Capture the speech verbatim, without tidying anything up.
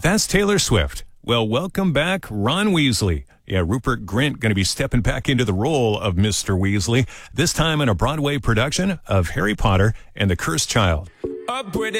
That's Taylor Swift. Well, welcome back, Ron Weasley. Yeah, Rupert Grint going to be stepping back into the role of Mister Weasley, this time in a Broadway production of Harry Potter and the Cursed Child. A British